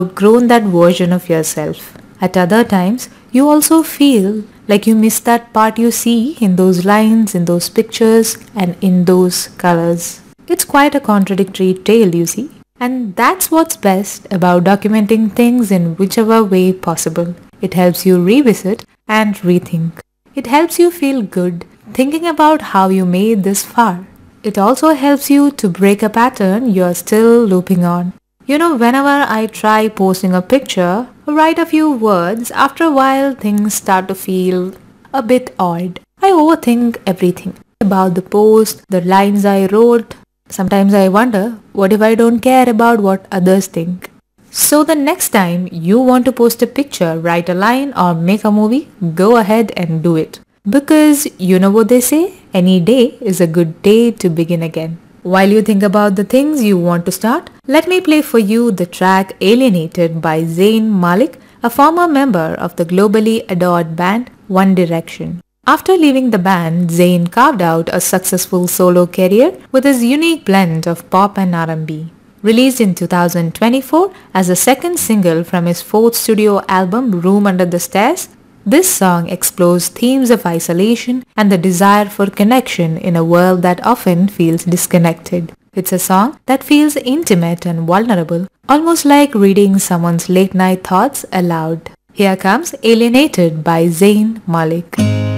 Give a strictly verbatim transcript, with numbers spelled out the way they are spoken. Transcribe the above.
outgrown that version of yourself. At other times, you also feel like you miss that part you see in those lines, in those pictures, and in those colors. It's quite a contradictory tale, you see. And that's what's best about documenting things in whichever way possible. It helps you revisit and rethink. It helps you feel good thinking about how you made this far. It also helps you to break a pattern you're still looping on. You know, whenever I try posting a picture or write a few words, after a while things start to feel a bit odd. I overthink everything about the post, the lines I wrote. Sometimes I wonder, what if I don't care about what others think? So the next time you want to post a picture, write a line or make a movie, go ahead and do it. Because you know what they say? Any day is a good day to begin again. While you think about the things you want to start, let me play for you the track Alienated by Zayn Malik, a former member of the globally adored band One Direction. After leaving the band, Zayn carved out a successful solo career with his unique blend of pop and R and B. Released in two thousand twenty-four as a second single from his fourth studio album Room Under the Stairs, this song explores themes of isolation and the desire for connection in a world that often feels disconnected. It's a song that feels intimate and vulnerable, almost like reading someone's late night thoughts aloud. Here comes Alienated by Zayn Malik.